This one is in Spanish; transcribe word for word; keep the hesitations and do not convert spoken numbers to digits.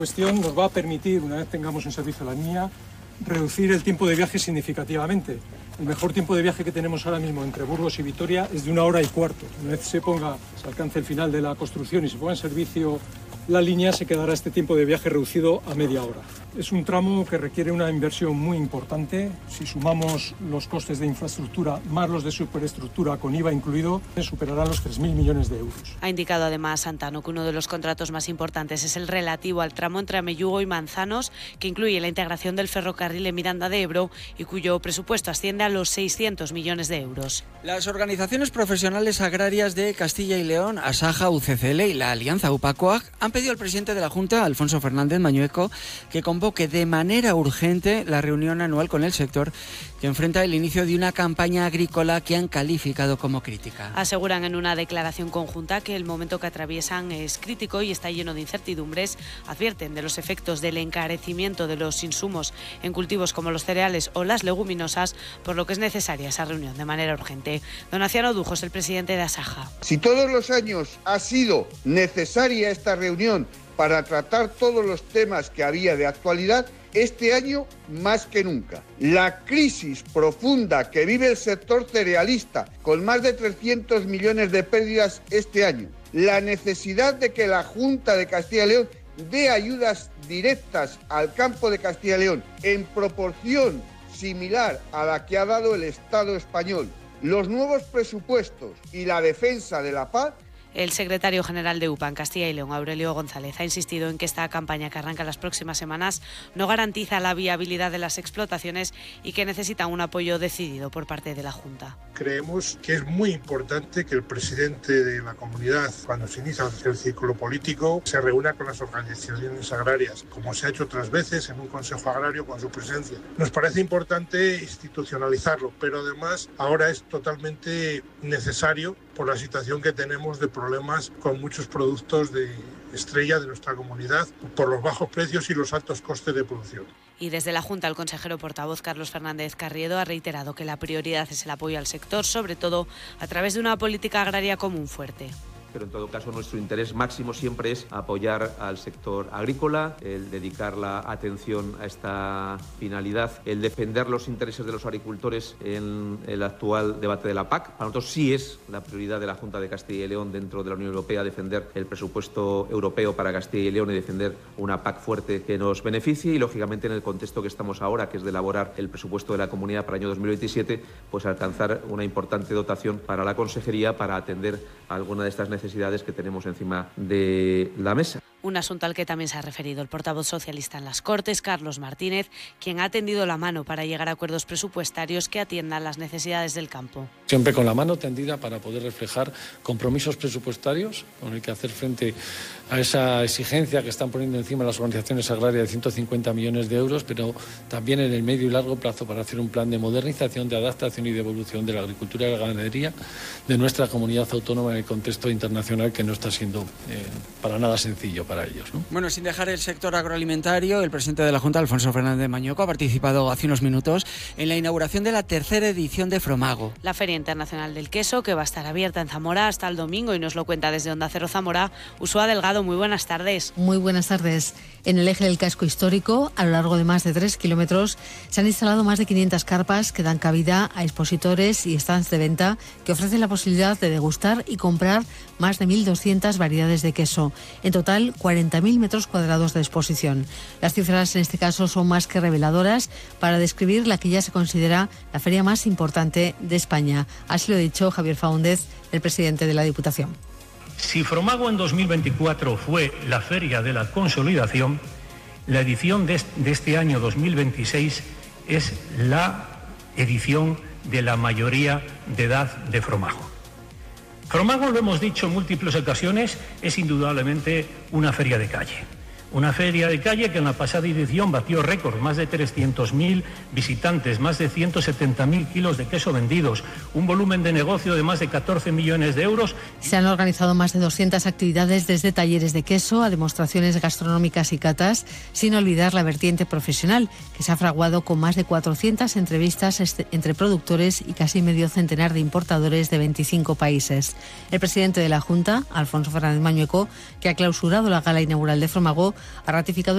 La cuestión nos va a permitir, una vez tengamos un servicio a la línea, reducir el tiempo de viaje significativamente. El mejor tiempo de viaje que tenemos ahora mismo entre Burgos y Vitoria es de una hora y cuarto. Una vez se ponga, se alcance el final de la construcción y se ponga en servicio la línea, se quedará este tiempo de viaje reducido a media hora. Es un tramo que requiere una inversión muy importante. Si sumamos los costes de infraestructura más los de superestructura con I V A incluido, superarán los tres mil millones de euros. Ha indicado además Santano que uno de los contratos más importantes es el relativo al tramo entre Amelllugo y Manzanos, que incluye la integración del ferrocarril en Miranda de Ebro y cuyo presupuesto asciende a los seiscientos millones de euros. Las organizaciones profesionales agrarias de Castilla y León, Asaja, U C C L y la Alianza UPACOAG, han pedido al presidente de la Junta, Alfonso Fernández Mañueco, que convoque de manera urgente la reunión anual con el sector, que enfrenta el inicio de una campaña agrícola que han calificado como crítica. Aseguran en una declaración conjunta que el momento que atraviesan es crítico y está lleno de incertidumbres. Advierten de los efectos del encarecimiento de los insumos en cultivos como los cereales o las leguminosas, por lo que es necesaria esa reunión de manera urgente. Don Aciano Dujos, el presidente de Asaja. Si todos los años ha sido necesaria esta reunión para tratar todos los temas que había de actualidad, este año más que nunca. La crisis profunda que vive el sector cerealista, con más de trescientos millones de pérdidas este año. La necesidad de que la Junta de Castilla y León dé ayudas directas al campo de Castilla y León en proporción similar a la que ha dado el Estado español. Los nuevos presupuestos y la defensa de la paz. El secretario general de U P A en Castilla y León, Aurelio González, ha insistido en que esta campaña que arranca las próximas semanas no garantiza la viabilidad de las explotaciones y que necesita un apoyo decidido por parte de la Junta. Creemos que es muy importante que el presidente de la comunidad, cuando se inicia el ciclo político, se reúna con las organizaciones agrarias, como se ha hecho otras veces en un consejo agrario con su presencia. Nos parece importante institucionalizarlo, pero además ahora es totalmente necesario por la situación que tenemos de problemas con muchos productos de estrella de nuestra comunidad por los bajos precios y los altos costes de producción. Y desde la Junta, el consejero portavoz Carlos Fernández Carriedo ha reiterado que la prioridad es el apoyo al sector, sobre todo a través de una política agraria común fuerte. Pero en todo caso nuestro interés máximo siempre es apoyar al sector agrícola, el dedicar la atención a esta finalidad, el defender los intereses de los agricultores en el actual debate de la P A C. Para nosotros sí es la prioridad de la Junta de Castilla y León dentro de la Unión Europea defender el presupuesto europeo para Castilla y León y defender una P A C fuerte que nos beneficie y, lógicamente, en el contexto que estamos ahora, que es de elaborar el presupuesto de la Comunidad para el año dos mil veintisiete, pues alcanzar una importante dotación para la Consejería para atender a alguna de estas necesidades necesidades que tenemos encima de la mesa. Un asunto al que también se ha referido el portavoz socialista en las Cortes, Carlos Martínez, quien ha tendido la mano para llegar a acuerdos presupuestarios que atiendan las necesidades del campo. Siempre con la mano tendida para poder reflejar compromisos presupuestarios con el que hacer frente a esa exigencia que están poniendo encima las organizaciones agrarias de ciento cincuenta millones de euros, pero también en el medio y largo plazo para hacer un plan de modernización, de adaptación y de evolución de la agricultura y la ganadería de nuestra comunidad autónoma en el contexto internacional, que no está siendo eh, para nada sencillo para ellos, ¿no? Bueno, sin dejar el sector agroalimentario, el presidente de la Junta, Alfonso Fernández Mañueco, ha participado hace unos minutos en la inauguración de la tercera edición de Fromago. La Feria Internacional del Queso, que va a estar abierta en Zamora hasta el domingo, y nos lo cuenta desde Onda Cero Zamora, Ursúa Delgado. Muy buenas tardes. Muy buenas tardes. En el eje del casco histórico, a lo largo de más de tres kilómetros, se han instalado más de quinientas carpas que dan cabida a expositores y stands de venta que ofrecen la posibilidad de degustar y comprar más de mil doscientas variedades de queso. En total, cuarenta mil metros cuadrados de exposición. Las cifras en este caso son más que reveladoras para describir la que ya se considera la feria más importante de España. Así lo ha dicho Javier Faúndez, el presidente de la Diputación. Si Fromago en dos mil veinticuatro fue la feria de la consolidación, la edición de este año dos mil veintiséis es la edición de la mayoría de edad de Fromago. Fromago, lo hemos dicho en múltiples ocasiones, es indudablemente una feria de calle. Una feria de calle que en la pasada edición batió récord, más de trescientos mil visitantes, más de ciento setenta mil kilos de queso vendidos, un volumen de negocio de más de catorce millones de euros. Se han organizado más de doscientas actividades, desde talleres de queso a demostraciones gastronómicas y catas, sin olvidar la vertiente profesional, que se ha fraguado con más de cuatrocientas entrevistas entre productores y casi medio centenar de importadores de veinticinco países. El presidente de la Junta, Alfonso Fernández Mañueco, que ha clausurado la gala inaugural de Fromago, ha ratificado